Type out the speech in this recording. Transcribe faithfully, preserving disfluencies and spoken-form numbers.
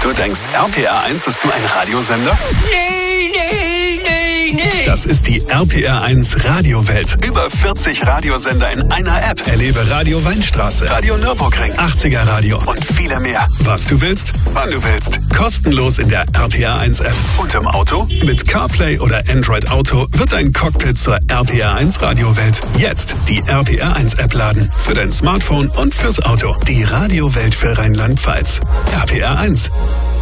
Du denkst, R P R eins ist nur ein Radiosender? Nee, nee, nee, nee. Das ist die R P R eins Radiowelt. Über vierzig Radiosender in einer App. Erlebe Radio Weinstraße, Radio Nürburgring, achtziger Radio und viele mehr. Was du willst, wann du willst. Kostenlos in der R P R eins App. Und im Auto? Mit CarPlay oder Android Auto wird dein Cockpit zur R P R eins Radiowelt. Jetzt die R P R eins App laden. Für dein Smartphone und fürs Auto. Die Radiowelt für Rheinland-Pfalz. R P R eins.